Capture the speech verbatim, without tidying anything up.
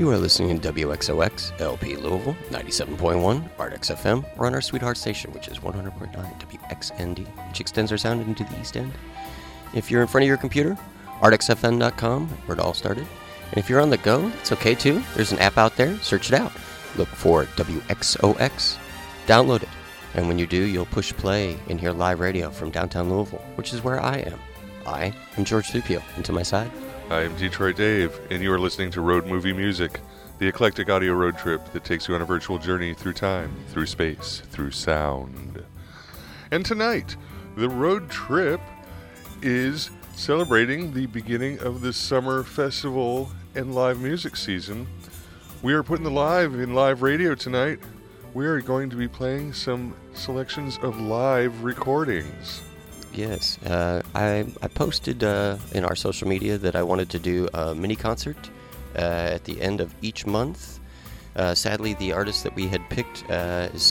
You are listening to W X O X, L P Louisville, ninety-seven point one, Ardex F M. We're on our sweetheart station, which is one hundred point nine W X N D, which extends our sound into the East End. If you're in front of your computer, ardex f m dot com, where it all started. And if you're on the go, it's okay too. There's an app out there. Search it out. Look for W X O X. Download it. And when you do, you'll push play and hear live radio from downtown Louisville, which is where I am. I am George Thupio, and to my side, I am Detroit Dave, and you are listening to Road Movie Music, the eclectic audio road trip that takes you on a virtual journey through time, through space, through sound. And tonight, the road trip is celebrating the beginning of the summer festival and live music season. We are putting the live in live radio tonight. We are going to be playing some selections of live recordings. Yes, uh, I, I posted uh, in our social media that I wanted to do a mini concert uh, at the end of each month. Uh, sadly, the artist that we had picked uh, is